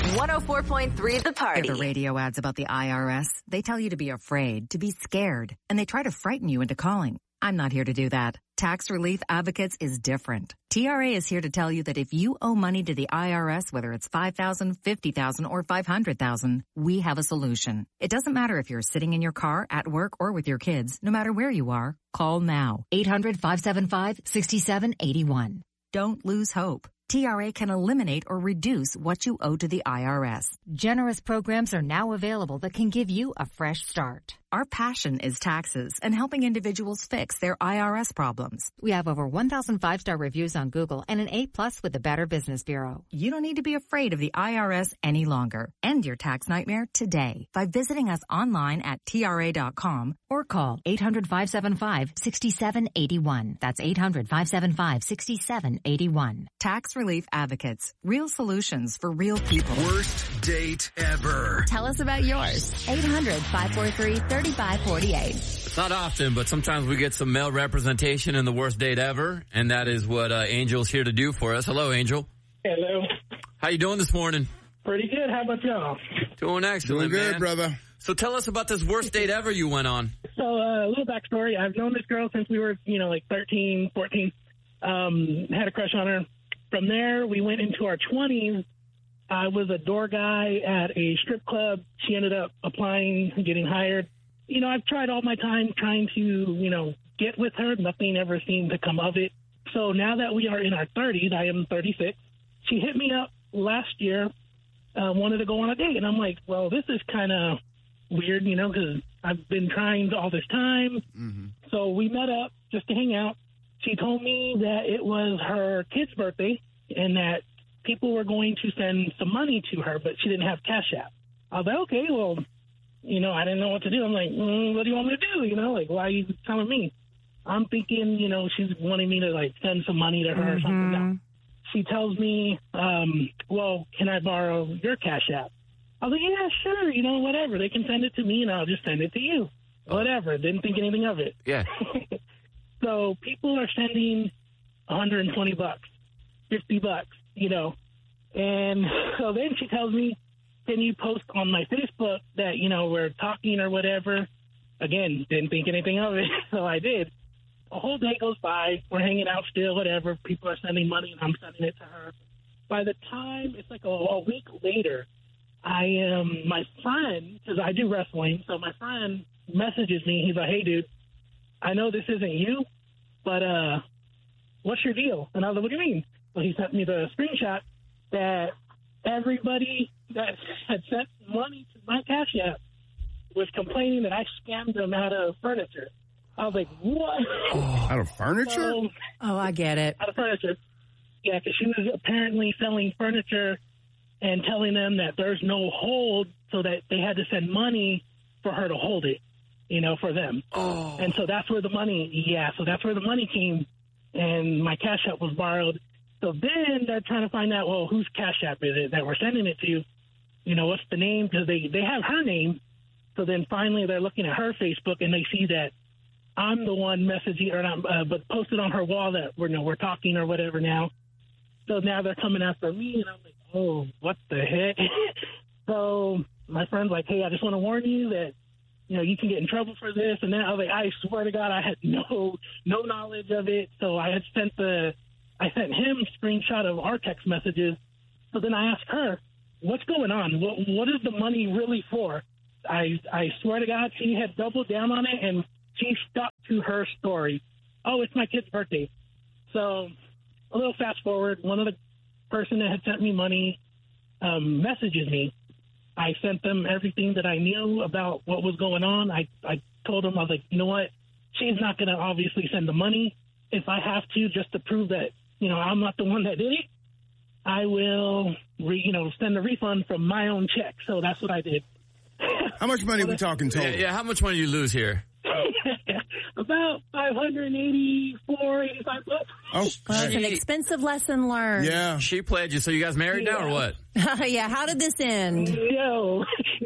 104.3 The Party. They're the radio ads about the IRS. They tell you to be afraid, to be scared, and they try to frighten you into calling. I'm not here to do that. Tax Relief Advocates is different. TRA is here to tell you that if you owe money to the IRS, whether it's $5,000, $50,000, or $500,000, we have a solution. It doesn't matter if you're sitting in your car, at work, or with your kids. No matter where you are, call now. 800-575-6781. Don't lose hope. TRA can eliminate or reduce what you owe to the IRS. Generous programs are now available that can give you a fresh start. Our passion is taxes and helping individuals fix their IRS problems. We have over 1,000 5-star reviews on Google and an A+ with the Better Business Bureau. You don't need to be afraid of the IRS any longer. End your tax nightmare today by visiting us online at TRA.com or call 800-575-6781. That's 800-575-6781. Tax Relief Advocates. Real solutions for real people. Worst date ever. Tell us about yours. 800-543-3548. It's not often, but sometimes we get some male representation in the worst date ever, and that is what Angel's here to do for us. Hello, Angel. Hello. How you doing this morning? Pretty good. How about y'all? Doing excellent, Doing good, man. brother. So tell us about this worst date ever you went on. So, a little backstory. I've known this girl since we were, like 13, 14. Had a crush on her. From there, we went into our 20s. I was a door guy at a strip club. She ended up applying, getting hired. I've tried all my time trying to, get with her. Nothing ever seemed to come of it. So now that we are in our 30s, I am 36. She hit me up last year, wanted to go on a date. And I'm like, well, this is kind of weird, because I've been trying all this time. Mm-hmm. So we met up just to hang out. She told me that it was her kid's birthday and that people were going to send some money to her, but she didn't have Cash App. I was like, okay, well, I didn't know what to do. I'm like, what do you want me to do? Why are you telling me? I'm thinking, she's wanting me to, send some money to her or something. No. She tells me, well, can I borrow your Cash App? I was like, yeah, sure, whatever. They can send it to me, and I'll just send it to you. Whatever. Didn't think anything of it. Yeah. So people are sending $120, $50, And so then she tells me, can you post on my Facebook that, we're talking or whatever? Again, didn't think anything of it, so I did. A whole day goes by. We're hanging out still, whatever. People are sending money, and I'm sending it to her. By the time, it's like a week later, my friend, because I do wrestling, so my friend messages me. He's like, hey, dude, I know this isn't you, but what's your deal? And I was like, what do you mean? So he sent me the screenshot that everybody that had sent money to my Cash App was complaining that I scammed them out of furniture. I was like, what? Out of furniture? So, I get it. out of furniture. Yeah, because she was apparently selling furniture and telling them that there's no hold, so that they had to send money for her to hold it, for them. Oh. And so that's where the money came, and my Cash App was borrowed. So then they're trying to find out, well, whose Cash App is it that we're sending it to? What's the name? Because they have her name. So then finally they're looking at her Facebook, and they see that I'm the one messaging her, but posted on her wall that we're talking or whatever now. So now they're coming after me, and I'm like, oh, what the heck? So my friend's like, hey, I just want to warn you that, you can get in trouble for this and that. I was like, I swear to God, I had no knowledge of it. So I sent him a screenshot of our text messages. So then I asked her, what's going on? What is the money really for? I swear to God, she had doubled down on it, and she stuck to her story. Oh, it's my kid's birthday. So a little fast forward, one of the person that had sent me money messages me. I sent them everything that I knew about what was going on. I told them, I was like, you know what? She's not going to obviously send the money. If I have to, just to prove that, I'm not the one that did it, I will, send a refund from my own check. So that's what I did. How much money are we talking total? Yeah, how much money do you lose here? About $584, $85. Oh, Well, it's an expensive lesson learned. yeah. She played you, so you guys married now or what? Yeah, how did this end? No.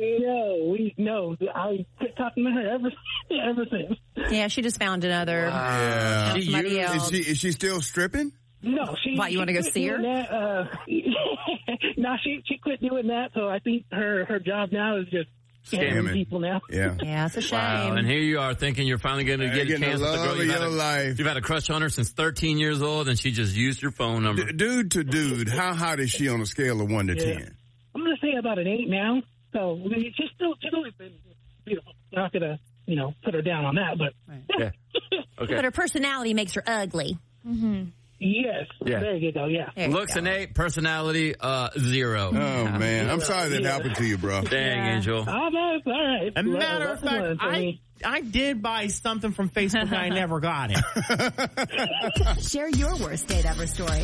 I quit talking to her ever since. Yeah, she just found another Yeah. somebody else. Is she still stripping? No, Why, you wanna go see her? No, she quit doing that. So I think her job now is just scamming people now. Yeah. Yeah, it's a shame. Wow, and here you are thinking you're finally going to get a Getting chance the with the love girl of your life. you've had a crush on her since 13 years old, and she just used your phone number. Dude to dude, how hot is she on a scale of 1 to 10? I'm going to say about an 8 now. So I mean, she's always been beautiful. I'm not going to, put her down on that, but Yeah. Okay. But her personality makes her ugly. yes. Yeah. There you go. Yeah. There you Looks go. an 8, personality 0. Oh, man. I'm sorry that happened to you, bro. Dang, Angel. Oh, no, it's all right. As a matter of fact, I did buy something from Facebook and I never got it. Share your worst date ever story.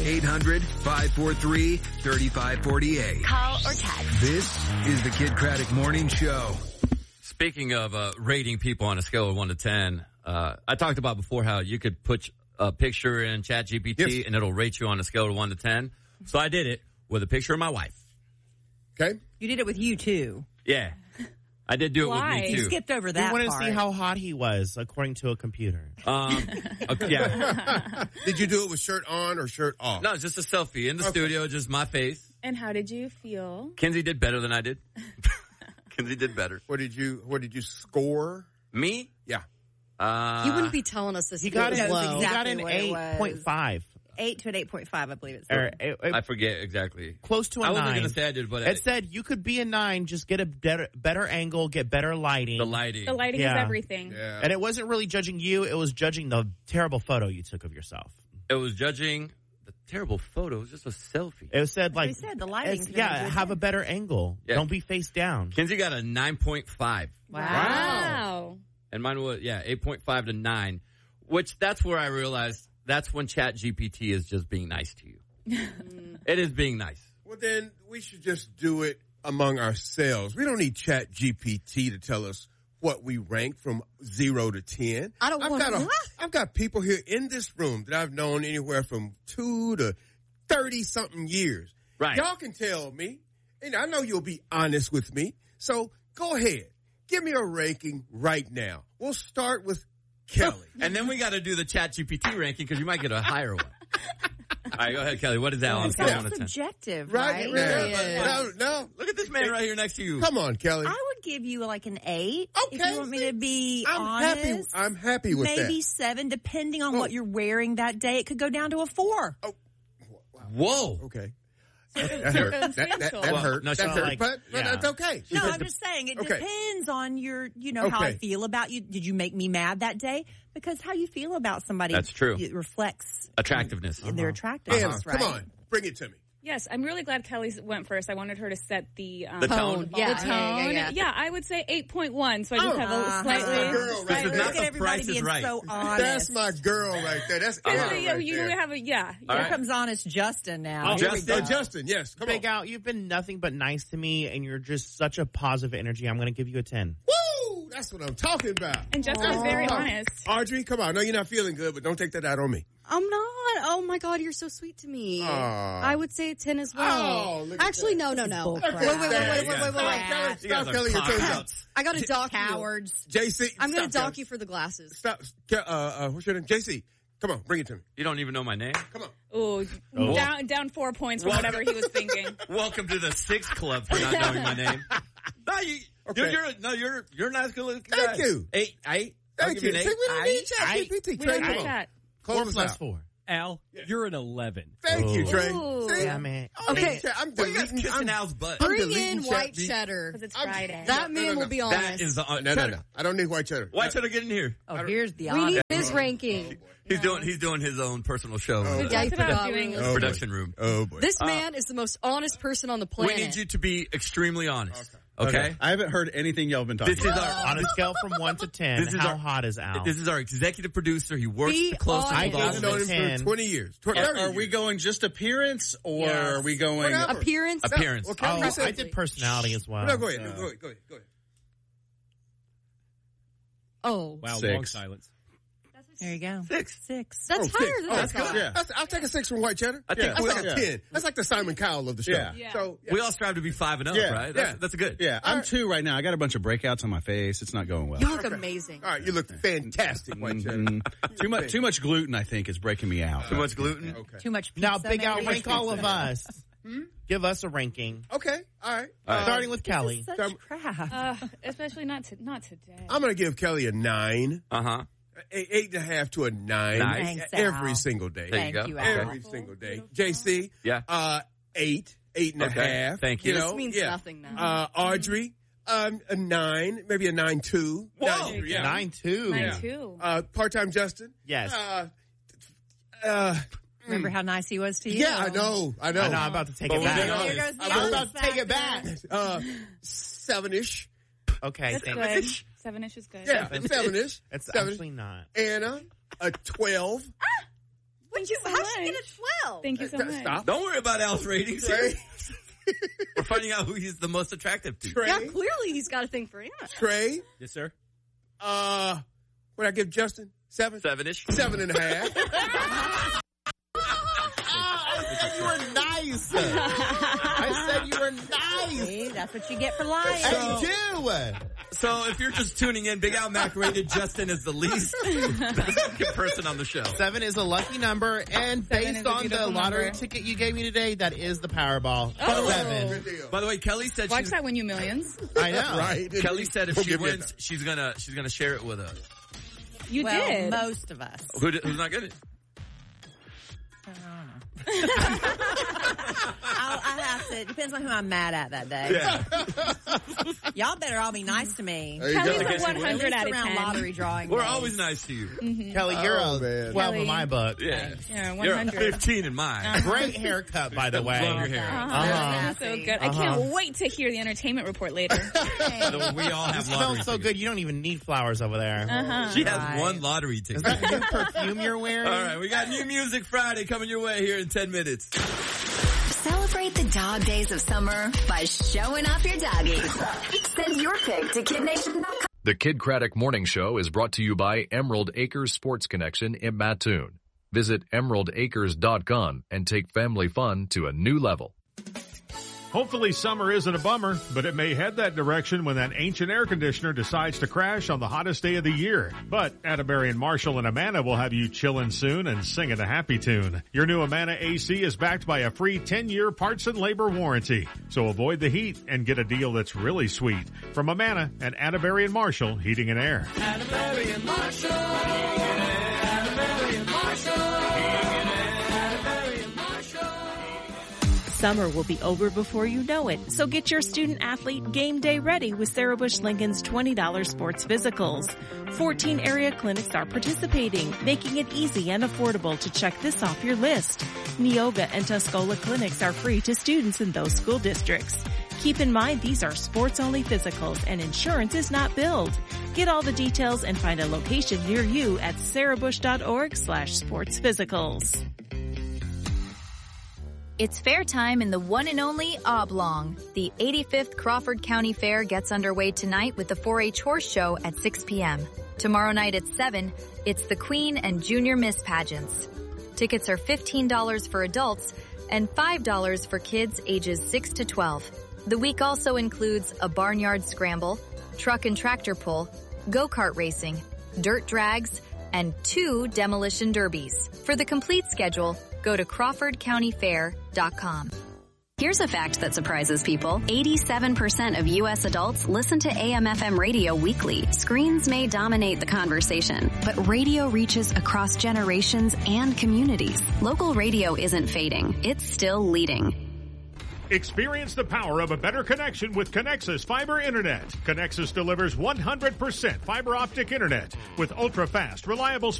800-543-3548. Call or text. This is the Kid Craddock Morning Show. Speaking of rating people on a scale of 1 to 10, I talked about before how you could put a picture in ChatGPT and it'll rate you on a scale of 1 to 10. So I did it with a picture of my wife. Okay. You did it with you, too. Yeah. I did do it with me, You too. skipped over We that wanted to part. see how hot he was, according to a computer. Okay, yeah. Did you do it with shirt on or shirt off? No, it's just a selfie in the studio, just my face. And how did you feel? Kinsey did better than I did. Kinsey did better. What did you score? Me? Yeah. You wouldn't be telling us this. He got, was he low. got an what it was. 8.5. 8 to an 8.5, I believe it's. I forget exactly. Close to a I 9. wasn't going to say I did, but It said you could be a 9, just get a better angle, get better lighting. the lighting. The lighting Yeah. is everything. Yeah. And it wasn't really judging you, it was judging the terrible photo you took of yourself. It was judging the terrible photo. It was just a selfie. It said like, They said the lighting's it's- gonna yeah, be have a better angle. Yeah. Don't be face down. Kinsey got a 9.5. Wow. And mine was, 8.5 to 9. Which, that's where I realized that's when ChatGPT is just being nice to you. It is being nice. Well, then we should just do it among ourselves. We don't need Chat GPT to tell us what we rank from 0 to 10. I don't want to. I've got people here in this room that I've known anywhere from 2 to 30-something years. Right. Y'all can tell me, and I know you'll be honest with me, so go ahead. Give me a ranking right now. We'll start with Kelly. And then we got to do the ChatGPT ranking because you might get a higher one. All right, go ahead, Kelly. What is that on a scale of 1 to 10? Subjective, Right? right? No. Look at this man right here next to you. Come on, Kelly. I would give you like an 8. Okay, If you want me to be honest. I'm happy with that. Maybe 7, depending on what you're wearing that day. It could go down to a 4. Whoa. Okay. That hurt. That Circumstantial. hurt. No, That she's hurt. like- But yeah. that's okay. No, I'm just saying it Okay. depends on your, how I Okay. feel about you. Did you make me mad that day? Because how you feel about somebody. That's true. It reflects Attractiveness. in their attractiveness, Anna, right? come on. Bring it to me. Yes, I'm really glad Kelly went first. I wanted her to set the tone. Yeah, The tone. yeah. I would say 8.1. So I just have a That's slightly. my girl right This is there. not Look at the everybody Price is being Right. so honest. That's my girl right there. That's Anna right You there. have a All Here right. comes honest Justin now. Oh, Here we Justin. go. Justin, yes. Come Big on. Out, you've been nothing but nice to me, and you're just such a positive energy. I'm going to give you a 10. Woo! That's what I'm talking about. And Justin is very honest. Audrey, come on. I know you're not feeling good, but don't take that out on me. I'm not. Oh my God, you're so sweet to me. Aw. I would say a 10 as well. Oh, look at Actually, that. no. bull Wait, crap. wait. Stop, Kelly. You guys Stop, are Kelly. Your cop turn. outs. I got to dock you. Cowards. JC. I'm going to stop, dock Kelly. you for the glasses. Stop. What's your name? JC. Come on. Bring it to me. You don't even know my name? Come on. Ooh, down 4 points for whatever he was thinking. Welcome to the 6 club for not knowing my name. No, Okay. you're not good looking guy. Thank you. 8. I'll Thank give you. you an See, 8. we don't need ChatGPT. We Trey, don't come need on. that. 4 Close us plus out. 4. Al, you're an 11. Thank you, Trey. Ooh. See? Yeah, man. Okay. I'm Why you guys deleting. kissing Al's butt? I'm Bring deleting in white ChatGPT. cheddar. Because it's Friday. That man will be honest. That is the No. I don't need white cheddar. Why should I get in here? Oh, here's the We honest. need his ranking. He's doing his own personal show. Oh, in the Yeah, he Talked about forgot. doing Oh, production room. Oh, boy. This man is the most honest person on the We planet. need you to be extremely honest. Okay? I haven't heard anything y'all have been talking This is about. our On a scale from 1 to 10, This is how our- hot is Al? This is our executive producer. He works Be the closest honest. with all I've of known us. him 10. for 20 years. 30 Are we years. going just appearance, or are we going... Whatever. Appearance. Appearance. Well, Kelly, Oh, you said- I did personality as well. No, go ahead. Go ahead. Oh. Wow, 6. long silence. There you go. 6. 6. That's higher six. than Oh, I that's thought. good. Yeah. I'll take a 6 from White Cheddar. I think That's like a yeah. 10. That's like the Simon Cowell of the show. Yeah. So we all strive to be 5 and up, Yeah. right? Yeah. That's good. Yeah, I'm 2 right now. I got a bunch of breakouts on my face. It's not going well. You look amazing. all right, you look fantastic, White Cheddar. Too much gluten, I think, is breaking me out. Too much gluten. Okay. Too much pizza. Now, Big Al, maybe? rank all of us. Give us a ranking. Okay. All right. Starting with Kelly. Such crap. Especially not today. I'm going to give Kelly a 9. Uh-huh. 8.5 to a 9. Nice. Thanks, Every Al. single day. There you Thank go. you, Okay. Al. Every single day. JC? Yeah. 8. 8.5. Okay. Thank you. You This know? means yeah. nothing now. Audrey? A 9. Maybe a 9.2. Whoa. 9, yeah. 9-2. Mine Yeah. too. Part-time Justin? Yes. Remember how nice he was to you? Yeah, I know. I know, I'm about to take it But we're being back. honest. Here goes the I'm about honest to take it back. 7-ish. Okay, That's thanks. good. 7-ish is good. Yeah, 7-ish. It's 7. actually not. Anna, a 12. Would you? so How'd she much. get a 12? Thank you so much. Stop. Don't worry about Al's ratings. Trey, We're finding out who he's the most attractive to. Trey, Yeah, clearly he's got a thing for Anna. Trey. Yes, sir. What did I give Justin? 7? 7-ish. 7.5. You were nice. I said you were nice. See, that's what you get for lying. I do. So if you're just tuning in, Big Al Mac rated Justin as the least good person on the show. 7 is a lucky number, and Seven is based a on the beautiful lottery number. ticket you gave me today, that is the Powerball. Oh. 7. Good deal. By the way, Kelly said Watch that win you millions. I know. Right. Kelly said if We'll she give you wins, she's gonna share it with us. You well, did. most of us. Who's not good? I'll have to. It depends on who I'm mad at that day. Yeah. Y'all better all be nice to me. There you Kelly's go. a At 100 least out of around 10. lottery drawing. We're days. always nice to you. Kelly, you're Oh, a man. 12 in Kelly. my book. Yeah. Yeah, You're 100. 15 in mine. Great haircut, by the way. Love your hair. Uh-huh. So good. I can't wait to hear the entertainment report later. We all have It lottery smells so tickets. good, you don't even need flowers over there. She has Right. one lottery ticket. Is that new perfume you're wearing? All right, we got New Music Friday coming your way here in 10 minutes. Celebrate the dog days of summer by showing off your doggy. Send your pic to KidNation.com. The Kid Craddock Morning Show is brought to you by Emerald Acres Sports Connection in Mattoon. Visit emeraldacres.com and take family fun to a new level. Hopefully summer isn't a bummer, but it may head that direction when that ancient air conditioner decides to crash on the hottest day of the year. But Atterbury and Marshall and Amana will have you chillin' soon and singing a happy tune. Your new Amana AC is backed by a free 10-year parts and labor warranty. So avoid the heat and get a deal that's really sweet. From Amana and Atterbury and Marshall Heating and Air. Atterbury and Marshall. Atterbury and Marshall. Summer will be over before you know it, so get your student athlete game day ready with Sarah Bush Lincoln's $20 sports physicals. 14 area clinics are participating, making it easy and affordable to check this off your list. Neoga and Tuscola clinics are free to students in those school districts. Keep in mind these are sports-only physicals and insurance is not billed. Get all the details and find a location near you at sarahbush.org/sportsphysicals. It's fair time in the one and only Oblong. The 85th Crawford County Fair gets underway tonight with the 4-H Horse Show at 6 p.m. Tomorrow night at 7, it's the Queen and Junior Miss pageants. Tickets are $15 for adults and $5 for kids ages 6 to 12. The week also includes a barnyard scramble, truck and tractor pull, go-kart racing, dirt drags, and 2 demolition derbies. For the complete schedule, go to CrawfordCountyFair.com. Here's a fact that surprises people. 87% of U.S. adults listen to AM/FM radio weekly. Screens may dominate the conversation, but radio reaches across generations and communities. Local radio isn't fading. It's still leading. Experience the power of a better connection with Connexus Fiber Internet. Connexus delivers 100% fiber optic internet with ultra-fast, reliable